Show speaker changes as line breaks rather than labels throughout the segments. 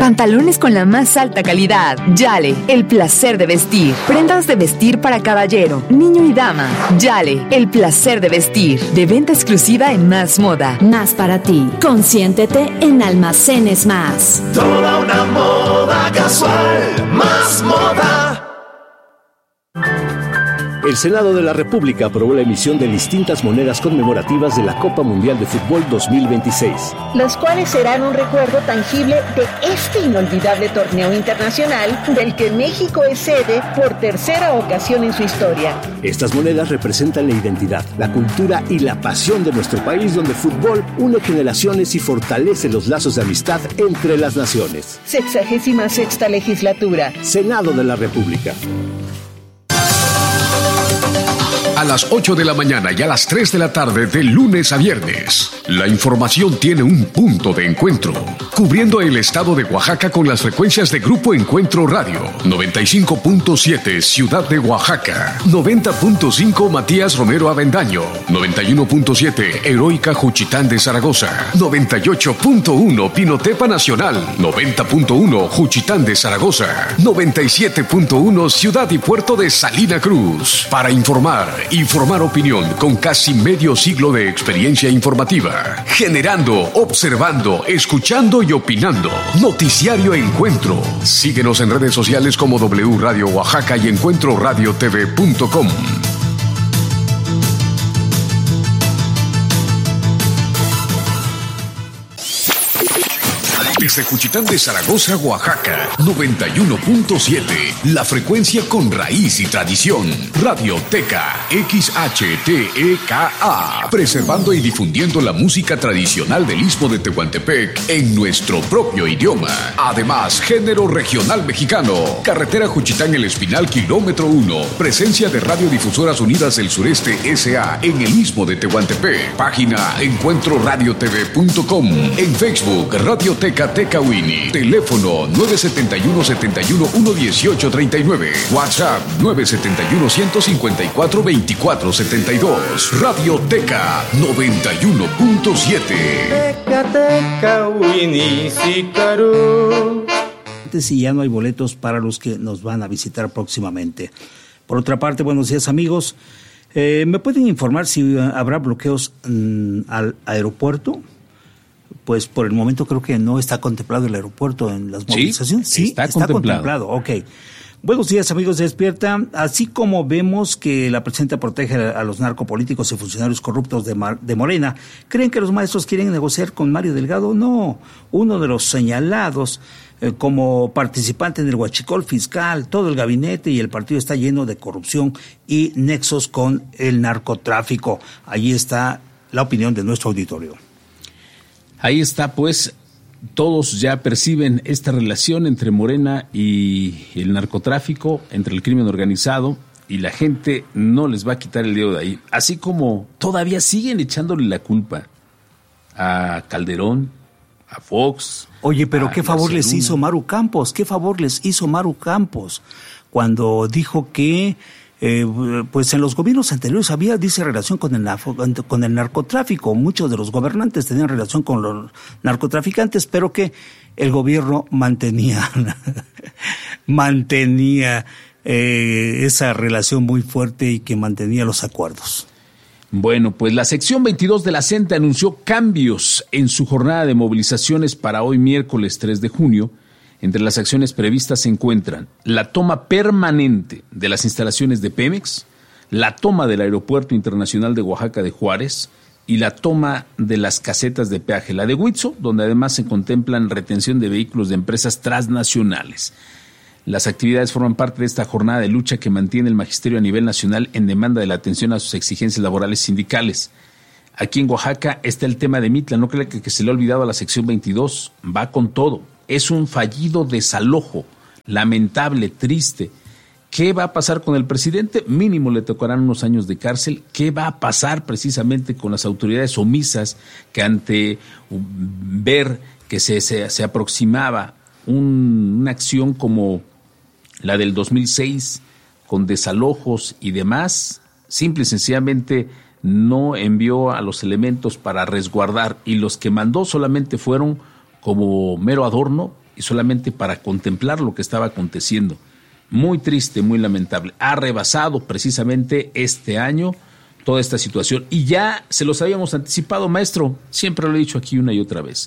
Pantalones con la más alta calidad. Yale, el placer de vestir. Prendas de vestir para caballero, niño y dama. Yale, el placer de vestir. De venta exclusiva en Más Moda.
Más para ti. Consiéntete en Almacenes Más.
Toda una moda casual. Más Moda.
El Senado de la República aprobó la emisión de distintas monedas conmemorativas de la Copa Mundial de Fútbol 2026.
Las cuales serán un recuerdo tangible de este inolvidable torneo internacional del que México es sede por tercera ocasión en su historia.
Estas monedas representan la identidad, la cultura y la pasión de nuestro país, donde el fútbol une generaciones y fortalece los lazos de amistad entre las naciones.
66ª legislatura.
Senado de la República.
A las 8 de la mañana y a las 3 de la tarde de lunes a viernes. La información tiene un punto de encuentro, cubriendo el estado de Oaxaca con las frecuencias de Grupo Encuentro Radio. 95.7 Ciudad de Oaxaca, 90.5 Matías Romero Avendaño, 91.7 Heroica Juchitán de Zaragoza, 98.1 Pinotepa Nacional, 90.1 Juchitán de Zaragoza, 97.1 Ciudad y Puerto de Salina Cruz. Para informar opinión con casi medio siglo de experiencia informativa, generando, observando, escuchando y opinando. Noticiario Encuentro. Síguenos en redes sociales como W Radio Oaxaca y encuentroradiotv.com. Desde Juchitán de Zaragoza, Oaxaca, 91.7, la frecuencia con raíz y tradición. Radioteca XHTEKA, preservando y difundiendo la música tradicional del Istmo de Tehuantepec en nuestro propio idioma. Además, género regional mexicano. Carretera Juchitán El Espinal, kilómetro 1. Presencia de Radiodifusoras Unidas del Sureste S.A. en el Istmo de Tehuantepec. Página encuentroradiotv.com. En Facebook, Radioteca Tecawini. Teléfono 971-71-11839. WhatsApp 971-154-2472. Radioteca 91.7.
Y ya no hay boletos para los que nos van a visitar próximamente. Por otra parte, buenos días, amigos. ¿Me pueden informar si habrá bloqueos al aeropuerto? Pues por el momento creo que no está contemplado el aeropuerto en las movilizaciones. Sí, está contemplado. Ok. Buenos días, amigos de Despierta. Así como vemos que la presidenta protege a los narcopolíticos y funcionarios corruptos de Morena, ¿creen que los maestros quieren negociar con Mario Delgado? No. Uno de los señalados como participante en el huachicol fiscal, todo el gabinete y el partido está lleno de corrupción y nexos con el narcotráfico. Allí está la opinión de nuestro auditorio.
Ahí está, pues, todos ya perciben esta relación entre Morena y el narcotráfico, entre el crimen organizado, y la gente no les va a quitar el dedo de ahí. Así como todavía siguen echándole la culpa a Calderón, a Fox.
Oye, pero ¿qué favor les hizo Maru Campos? ¿Qué favor les hizo Maru Campos cuando dijo que pues en los gobiernos anteriores había, dice, relación con el narcotráfico? Muchos de los gobernantes tenían relación con los narcotraficantes, pero que el gobierno mantenía esa relación muy fuerte y que mantenía los acuerdos.
Bueno, pues la sección 22 de la CENTE anunció cambios en su jornada de movilizaciones para hoy miércoles 3 de junio. Entre las acciones previstas se encuentran la toma permanente de las instalaciones de Pemex, la toma del Aeropuerto Internacional de Oaxaca de Juárez y la toma de las casetas de peaje, la de Huitzo, donde además se contemplan retención de vehículos de empresas transnacionales. Las actividades forman parte de esta jornada de lucha que mantiene el magisterio a nivel nacional en demanda de la atención a sus exigencias laborales sindicales. Aquí en Oaxaca está el tema de Mitla, no creo que se le ha olvidado a la sección 22, va con todo. Es un fallido desalojo, lamentable, triste. ¿Qué va a pasar con el presidente? Mínimo le tocarán unos años de cárcel. ¿Qué va a pasar precisamente con las autoridades omisas que ante ver que se aproximaba una acción como la del 2006 con desalojos y demás, simple y sencillamente no envió a los elementos para resguardar, y los que mandó solamente fueron como mero adorno y solamente para contemplar lo que estaba aconteciendo. Muy triste, muy lamentable. Ha rebasado precisamente este año toda esta situación y ya se los habíamos anticipado, maestro, siempre lo he dicho aquí una y otra vez.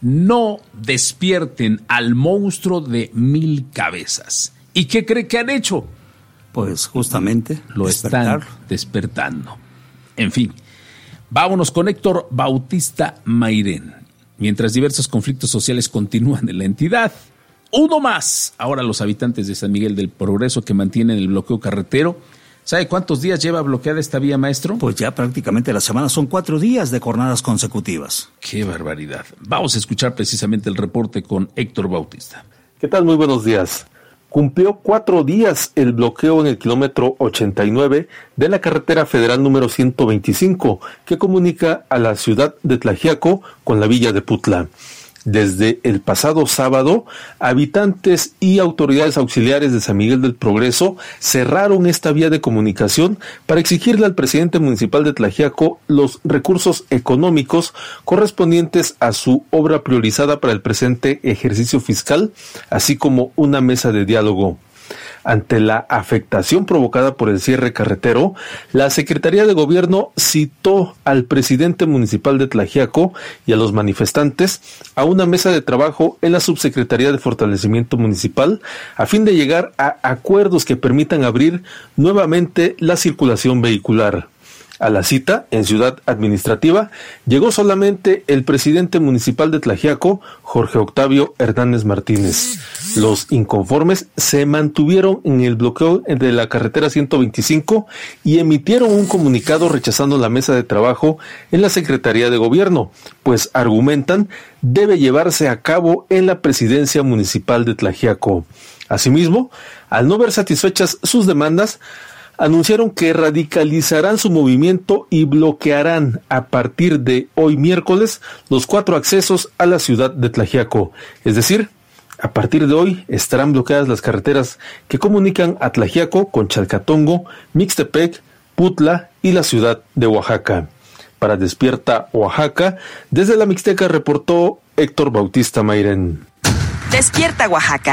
No despierten al monstruo de 1000 cabezas. ¿Y qué cree que han hecho?
Pues justamente
lo están despertando. En fin, vámonos con Héctor Bautista Mairén. Mientras diversos conflictos sociales continúan en la entidad, uno más. Ahora los habitantes de San Miguel del Progreso que mantienen el bloqueo carretero. ¿Sabe cuántos días lleva bloqueada esta vía, maestro?
Pues ya prácticamente la semana son 4 días de jornadas consecutivas.
¡Qué barbaridad! Vamos a escuchar precisamente el reporte con Héctor Bautista.
¿Qué tal? Muy buenos días. Cumplió 4 días el bloqueo en el kilómetro 89 de la carretera federal número 125, que comunica a la ciudad de Tlaxiaco con la villa de Putla. Desde el pasado sábado, habitantes y autoridades auxiliares de San Miguel del Progreso cerraron esta vía de comunicación para exigirle al presidente municipal de Tlaxiaco los recursos económicos correspondientes a su obra priorizada para el presente ejercicio fiscal, así como una mesa de diálogo. Ante la afectación provocada por el cierre carretero, la Secretaría de Gobierno citó al presidente municipal de Tlaxiaco y a los manifestantes a una mesa de trabajo en la Subsecretaría de Fortalecimiento Municipal a fin de llegar a acuerdos que permitan abrir nuevamente la circulación vehicular. A la cita, en Ciudad Administrativa, llegó solamente el presidente municipal de Tlaxiaco, Jorge Octavio Hernández Martínez. Los inconformes se mantuvieron en el bloqueo de la carretera 125 y emitieron un comunicado rechazando la mesa de trabajo en la Secretaría de Gobierno, pues argumentan debe llevarse a cabo en la presidencia municipal de Tlaxiaco. Asimismo, al no ver satisfechas sus demandas, anunciaron que radicalizarán su movimiento y bloquearán a partir de hoy miércoles los 4 accesos a la ciudad de Tlaxiaco. Es decir, a partir de hoy estarán bloqueadas las carreteras que comunican a Tlaxiaco con Chalcatongo, Mixtepec, Putla y la ciudad de Oaxaca. Para Despierta Oaxaca, desde la Mixteca reportó Héctor Bautista Mairén.
Despierta Oaxaca.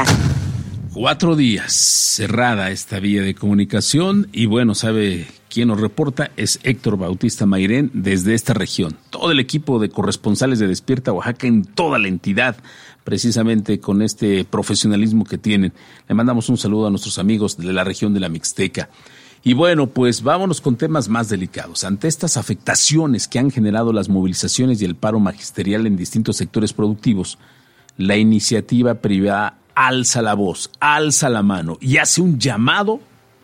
4 días cerrada esta vía de comunicación y bueno, ¿sabe quién nos reporta? Es Héctor Bautista Mairén desde esta región. Todo el equipo de corresponsales de Despierta Oaxaca en toda la entidad, precisamente con este profesionalismo que tienen. Le mandamos un saludo a nuestros amigos de la región de la Mixteca. Y bueno, pues vámonos con temas más delicados. Ante estas afectaciones que han generado las movilizaciones y el paro magisterial en distintos sectores productivos, la iniciativa privada alza la voz, alza la mano y hace un llamado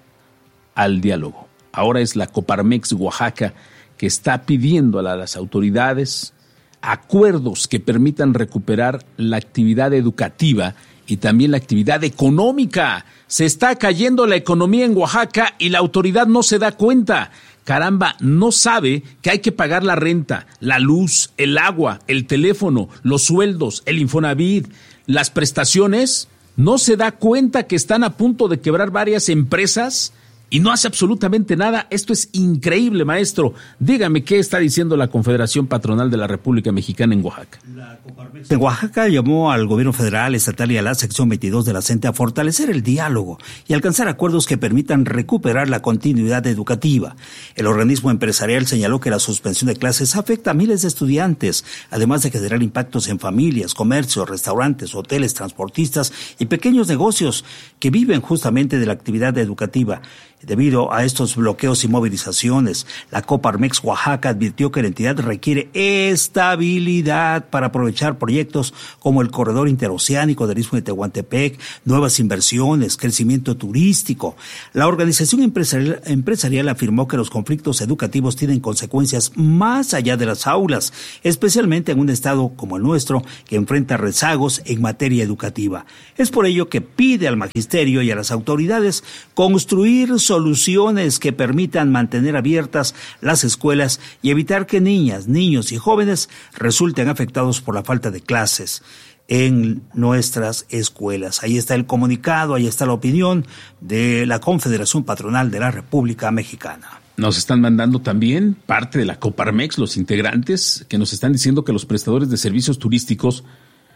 al diálogo. Ahora es la Coparmex Oaxaca que está pidiendo a las autoridades acuerdos que permitan recuperar la actividad educativa y también la actividad económica. Se está cayendo la economía en Oaxaca y la autoridad no se da cuenta. Caramba, no sabe que hay que pagar la renta, la luz, el agua, el teléfono, los sueldos, el Infonavit, las prestaciones. No se da cuenta que están a punto de quebrar varias empresas y no hace absolutamente nada. Esto es increíble, maestro. Dígame qué está diciendo la Confederación Patronal de la República Mexicana en Oaxaca.
En Oaxaca llamó al gobierno federal, estatal y a la sección 22 de la CENTE a fortalecer el diálogo y alcanzar acuerdos que permitan recuperar la continuidad educativa. El organismo empresarial señaló que la suspensión de clases afecta a miles de estudiantes, además de generar impactos en familias, comercios, restaurantes, hoteles, transportistas y pequeños negocios que viven justamente de la actividad educativa. Debido a estos bloqueos y movilizaciones, la Coparmex Oaxaca advirtió que la entidad requiere estabilidad para aprovechar proyectos como el corredor interoceánico del Istmo de Tehuantepec, nuevas inversiones, crecimiento turístico. La organización empresarial afirmó que los conflictos educativos tienen consecuencias más allá de las aulas, especialmente en un estado como el nuestro que enfrenta rezagos en materia educativa. Es por ello que pide al magisterio y a las autoridades construir soluciones que permitan mantener abiertas las escuelas y evitar que niñas, niños y jóvenes resulten afectados por la falta de clases en nuestras escuelas. Ahí está el comunicado, ahí está la opinión de la Confederación Patronal de la República Mexicana.
Nos están mandando también parte de la Coparmex, los integrantes, que nos están diciendo que los prestadores de servicios turísticos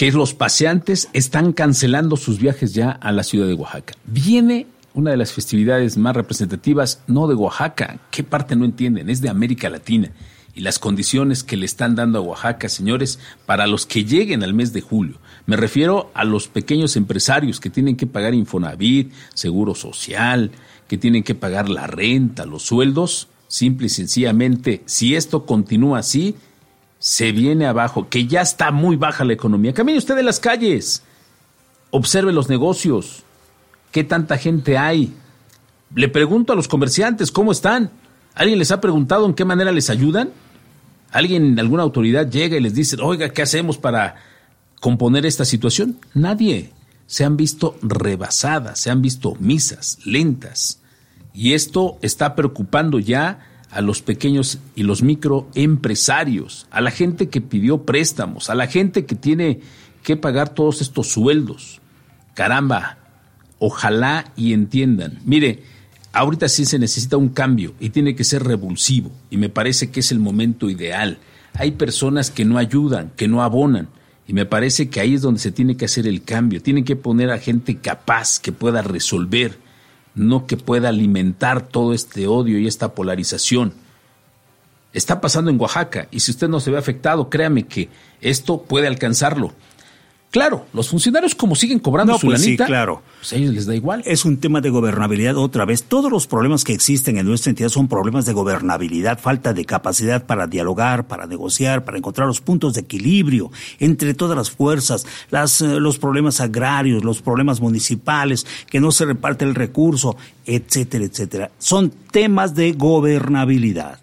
que los paseantes están cancelando sus viajes ya a la ciudad de Oaxaca. Viene una de las festividades más representativas, no de Oaxaca, ¿qué parte no entienden? Es de América Latina. Y las condiciones que le están dando a Oaxaca, señores, para los que lleguen al mes de julio. Me refiero a los pequeños empresarios que tienen que pagar Infonavit, Seguro Social, que tienen que pagar la renta, los sueldos. Simple y sencillamente, si esto continúa así, se viene abajo, que ya está muy baja la economía. Camine usted de las calles, observe los negocios, qué tanta gente hay. Le pregunto a los comerciantes, ¿cómo están? ¿Alguien les ha preguntado en qué manera les ayudan? ¿Alguien, alguna autoridad llega y les dice, oiga, ¿qué hacemos para componer esta situación? Nadie. Se han visto rebasadas, se han visto omisas, lentas. Y esto está preocupando ya a los pequeños y los microempresarios, a la gente que pidió préstamos, a la gente que tiene que pagar todos estos sueldos. Caramba, ojalá y entiendan. Mire, ahorita sí se necesita un cambio y tiene que ser revulsivo y me parece que es el momento ideal. Hay personas que no ayudan, que no abonan y me parece que ahí es donde se tiene que hacer el cambio. Tienen que poner a gente capaz que pueda resolver, no que pueda alimentar todo este odio y esta polarización. Está pasando en Oaxaca y si usted no se ve afectado, créame que esto puede alcanzarlo. Claro, los funcionarios como siguen cobrando su lanita,
sí, claro.
Pues a ellos les da igual.
Es un tema de gobernabilidad otra vez. Todos los problemas que existen en nuestra entidad son problemas de gobernabilidad, falta de capacidad para dialogar, para negociar, para encontrar los puntos de equilibrio entre todas las fuerzas, los problemas agrarios, los problemas municipales, que no se reparte el recurso, etcétera, etcétera. Son temas de gobernabilidad.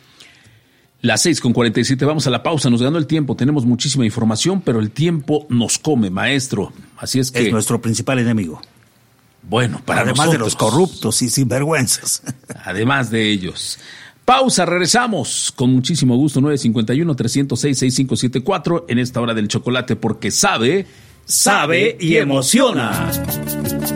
Las 6:47, vamos a la pausa, nos ganó el tiempo, tenemos muchísima información, pero el tiempo nos come, maestro. Así es que...
Es nuestro principal enemigo.
Bueno, para
además
nosotros,
de los corruptos y sinvergüenzas.
Además de ellos. Pausa, regresamos con muchísimo gusto, 951-306-6574 en esta hora del chocolate, porque sabe
y emociona.